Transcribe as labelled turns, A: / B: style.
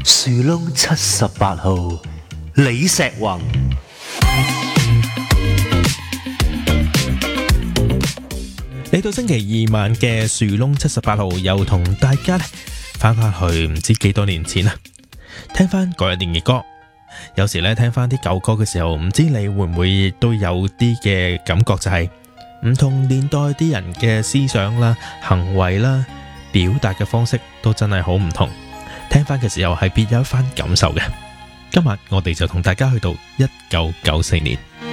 A: 樹窿78號李石宏。
B: 嚟到星期二晚嘅樹窿78號，又同大家咧翻返去唔知幾多年前啦，聽翻嗰一年嘅歌。有時咧聽翻啲舊歌嘅時候，唔知你會唔會都有啲嘅感覺，就係唔同年代啲人嘅思想啦、行為啦、表達嘅方式都真係好唔同。聽翻嘅時候係別有一番感受嘅。今日我哋就同大家去到1994年。